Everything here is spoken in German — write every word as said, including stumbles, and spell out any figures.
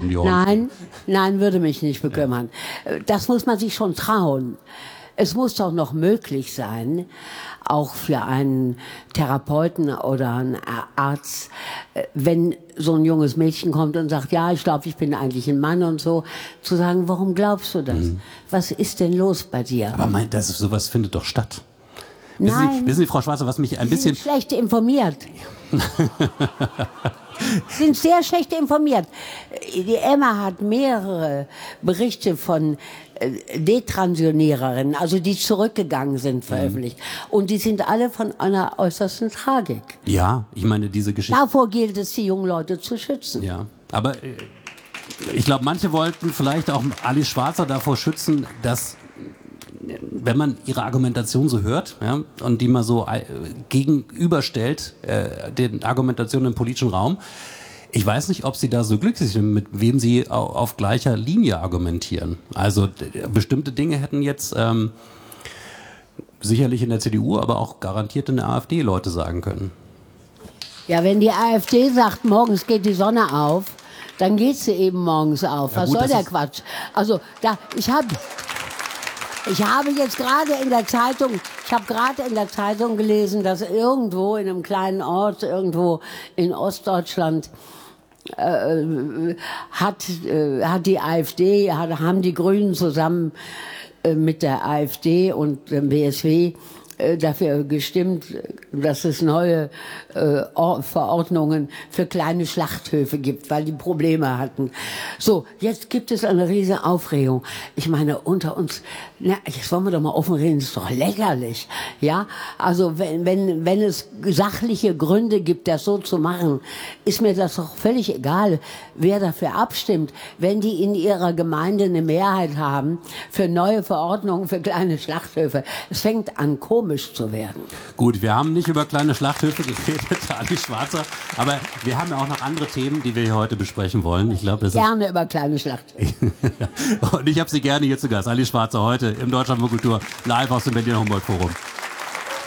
um die Ohren Nein, nein, würde mich nicht bekümmern. Ja. Das muss man sich schon trauen. Es muss doch noch möglich sein, auch für einen Therapeuten oder einen Arzt, wenn so ein junges Mädchen kommt und sagt, ja, ich glaube, ich bin eigentlich ein Mann und so, zu sagen, warum glaubst du das? Mhm. Was ist denn los bei dir? Aber mein, das ist, sowas findet doch statt. Nein. Wissen Sie, wissen Sie, Frau Schwarzer, was mich ein Sie bisschen... sind schlecht informiert. sind sehr schlecht informiert. Die Emma hat mehrere Berichte von Detransioniererinnen, also die zurückgegangen sind, veröffentlicht. Mhm. Und die sind alle von einer äußersten Tragik. Ja, ich meine, diese Geschichte... Davor gilt es, die jungen Leute zu schützen. Ja, aber ich glaube, manche wollten vielleicht auch Alice Schwarzer davor schützen, dass, wenn man ihre Argumentation so hört, ja, und die mal so äh, gegenüberstellt, äh, den Argumentationen im politischen Raum, ich weiß nicht, ob Sie da so glücklich sind, mit wem Sie auf, auf gleicher Linie argumentieren. Also bestimmte Dinge hätten jetzt ähm, sicherlich in der C D U, aber auch garantiert in der AfD Leute sagen können. Ja, wenn die AfD sagt, morgens geht die Sonne auf, dann geht sie eben morgens auf. Ja, Was gut, soll der Quatsch? Also da, ich habe... Ich habe jetzt gerade in der Zeitung, ich habe gerade in der Zeitung gelesen, dass irgendwo in einem kleinen Ort, irgendwo in Ostdeutschland, äh, hat, äh, hat die AfD, hat, haben die Grünen zusammen äh, mit der AfD und dem B S W äh, dafür gestimmt, dass es neue äh, Verordnungen für kleine Schlachthöfe gibt, weil die Probleme hatten. So, jetzt gibt es eine riesige Aufregung. Ich meine, unter uns, na, jetzt wollen wir doch mal offen reden, das ist doch lächerlich. Ja, also wenn, wenn, wenn es sachliche Gründe gibt, das so zu machen, ist mir das doch völlig egal, wer dafür abstimmt. Wenn die in ihrer Gemeinde eine Mehrheit haben für neue Verordnungen für kleine Schlachthöfe, es fängt an, komisch zu werden. Gut, wir haben nicht über kleine Schlachthöfe geredet, Alice Schwarzer, aber wir haben ja auch noch andere Themen, die wir hier heute besprechen wollen. Ich glaube, das gerne ist über kleine Schlachthöfe. Und ich habe Sie gerne hier zu Gast. Alice Schwarzer heute im Deutschlandfunk Kultur live aus dem Berliner Humboldt Forum.